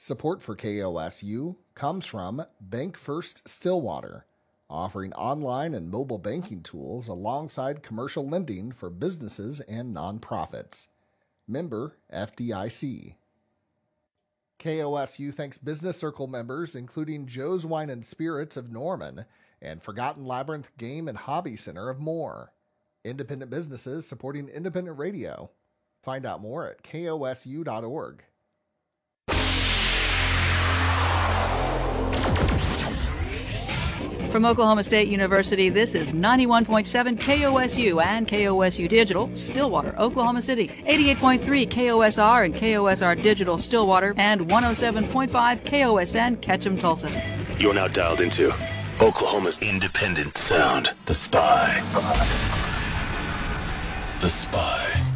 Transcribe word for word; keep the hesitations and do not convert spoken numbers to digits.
Support for K O S U comes from Bank First Stillwater, offering online and mobile banking tools alongside commercial lending for businesses and nonprofits. Member F D I C. K O S U thanks Business Circle members, including Joe's Wine and Spirits of Norman and Forgotten Labyrinth Game and Hobby Center of Moore. Independent businesses supporting independent radio. Find out more at K O S U dot org. From Oklahoma State University, this is ninety-one point seven K O S U and K O S U Digital, Stillwater, Oklahoma City, eighty-eight point three K O S R and K O S R Digital, Stillwater, and one oh seven point five K O S N, Ketchum, Tulsa. You're now dialed into Oklahoma's independent sound, The Spy. The Spy.